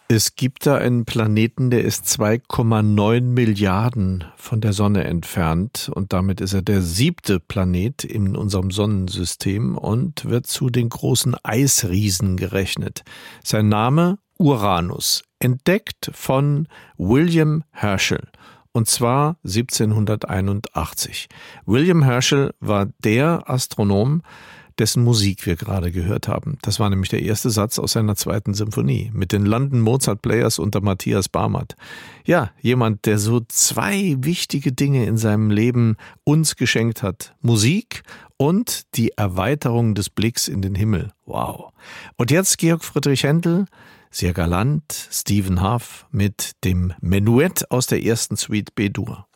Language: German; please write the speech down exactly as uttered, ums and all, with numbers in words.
Es gibt da einen Planeten, der ist zwei Komma neun Milliarden von der Sonne entfernt und damit ist er der siebte Planet in unserem Sonnensystem und wird zu den großen Eisriesen gerechnet. Sein Name Uranus, entdeckt von William Herschel. Und zwar siebzehnhunderteinundachtzig. William Herschel war der Astronom, dessen Musik wir gerade gehört haben. Das war nämlich der erste Satz aus seiner zweiten Symphonie mit den London Mozart Players unter Matthias Barmert. Ja, jemand, der so zwei wichtige Dinge in seinem Leben uns geschenkt hat. Musik und die Erweiterung des Blicks in den Himmel. Wow. Und jetzt Georg Friedrich Händel, sehr galant, Stephen Hough mit dem Menuett aus der ersten Suite B-Dur.